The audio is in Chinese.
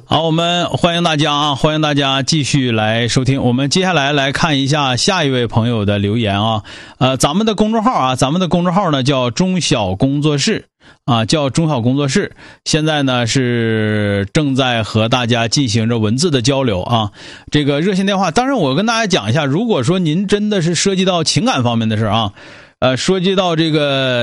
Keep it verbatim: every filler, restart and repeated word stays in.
好，我们欢迎大家啊，欢迎大家继续来收听。我们接下来来看一下下一位朋友的留言啊，呃，咱们的公众号啊，咱们的公众号呢叫中小工作室啊，叫中小工作室。现在呢是正在和大家进行着文字的交流啊。这个热线电话，当然我跟大家讲一下，如果说您真的是涉及到情感方面的事啊，呃，涉及到这个。